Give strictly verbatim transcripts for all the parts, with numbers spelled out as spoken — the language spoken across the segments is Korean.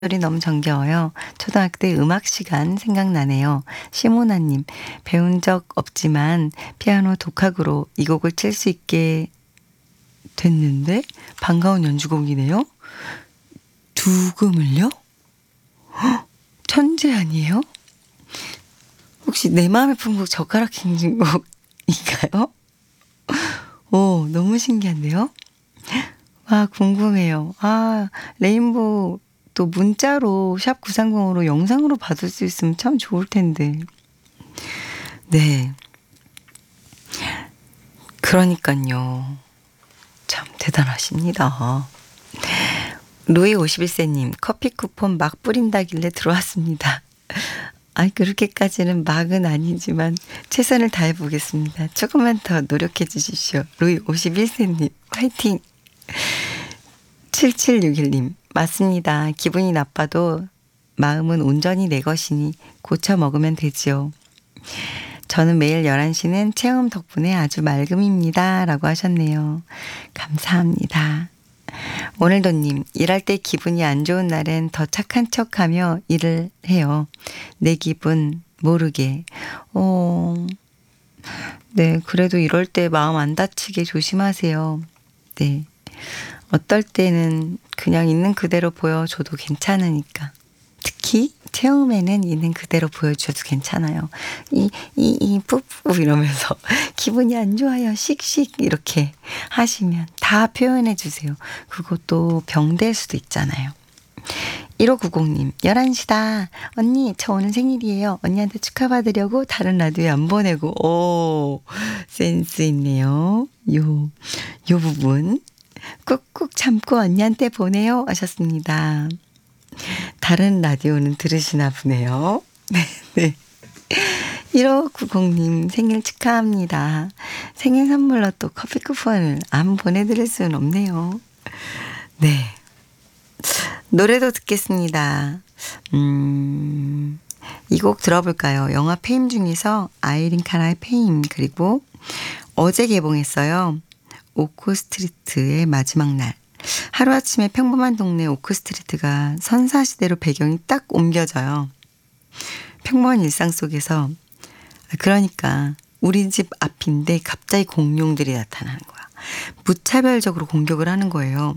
소리 너무 정겨워요. 초등학교 때 음악 시간 생각나네요. 시모나님, 배운 적 없지만 피아노 독학으로 이 곡을 칠 수 있게 됐는데 반가운 연주곡이네요. 두금을요? 헉, 천재 아니에요? 혹시 내 마음의 품곡 젓가락 행진곡인가요? 오, 너무 신기한데요? 아, 궁금해요. 아, 레인보우 또 문자로 샵 구삼공으로 영상으로 받을 수 있으면 참 좋을 텐데. 네. 그러니깐요. 참 대단하십니다. 루이 오십일 세님, 커피 쿠폰 막 뿌린다길래 들어왔습니다. 아이, 그렇게까지는 막은 아니지만 최선을 다해 보겠습니다. 조금만 더 노력해 주십시오. 루이 오십일 세님, 화이팅! 칠칠육일님, 맞습니다. 기분이 나빠도 마음은 온전히 내 것이니 고쳐 먹으면 되지요. 저는 매일 열한 시는 체험 덕분에 아주 맑음입니다. 라고 하셨네요. 감사합니다. 오늘도님, 일할 때 기분이 안 좋은 날엔 더 착한 척하며 일을 해요. 내 기분 모르게. 어, 네, 그래도 이럴 때 마음 안 다치게 조심하세요. 네. 어떨 때는 그냥 있는 그대로 보여줘도 괜찮으니까. 특히 체험에는 있는 그대로 보여줘도 괜찮아요. 이, 이, 이, 뿌뿌 이러면서 기분이 안 좋아요. 씩씩 이렇게 하시면 다 표현해 주세요. 그것도 병될 수도 있잖아요. 일오구공님, 열한 시다. 언니, 저 오늘 생일이에요. 언니한테 축하받으려고 다른 라디오에 안 보내고. 오, 센스 있네요. 요, 요 부분. 꾹꾹 참고 언니한테 보내요 하셨습니다. 다른 라디오는 들으시나 보네요. 네, 네. 일오구공님 생일 축하합니다. 생일 선물로 또 커피 쿠폰을 안 보내드릴 수는 없네요. 네. 노래도 듣겠습니다. 음, 이 곡 들어볼까요? 영화 페임 중에서 아이린 카라의 페임, 그리고 어제 개봉했어요. 오크스트리트의 마지막 날. 하루아침에 평범한 동네 오크스트리트가 선사시대로 배경이 딱 옮겨져요. 평범한 일상 속에서, 그러니까 우리 집 앞인데 갑자기 공룡들이 나타나는 거야. 무차별적으로 공격을 하는 거예요.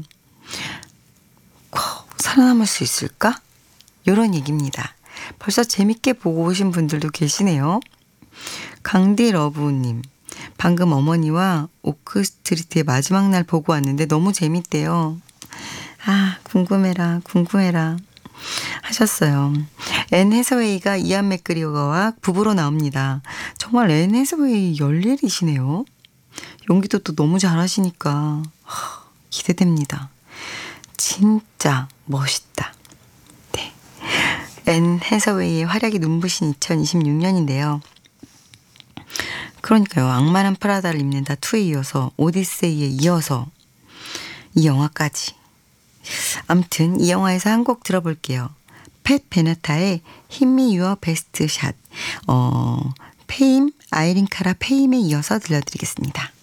살아남을 수 있을까? 이런 얘기입니다. 벌써 재밌게 보고 오신 분들도 계시네요. 강디러브님, 방금 어머니와 오크스트리트의 마지막 날 보고 왔는데 너무 재밌대요. 아, 궁금해라 궁금해라 하셨어요. 앤 해서웨이가 이안 맥그리거와 부부로 나옵니다. 정말 앤 해서웨이 열일이시네요. 연기도 또 너무 잘하시니까 기대됩니다. 진짜 멋있다. 네. 앤 해서웨이의 활약이 눈부신 이천이십육 년인데요. 그러니까요. 악마는 프라다를 입는다 이에 이어서 오디세이에 이어서 이 영화까지. 아무튼 이 영화에서 한 곡 들어볼게요. 팻 베네타의 Hit Me Your Best Shot. 어, 페임, 아이린 카라 페임에 이어서 들려드리겠습니다.